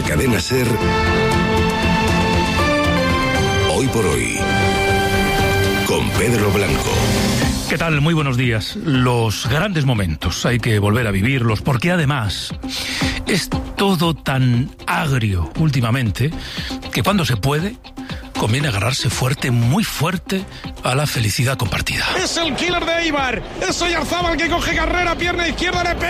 la cadena SER. Hoy por hoy, con Pedro Blanco. ¿Qué tal? Muy buenos días. Los grandes momentos hay que volver a vivirlos, porque además es todo tan agrio últimamente que cuando se puede conviene agarrarse fuerte, muy fuerte, a la felicidad compartida. Es el killer de Eibar, es Oyarzábal que coge carrera, pierna izquierda, le pega.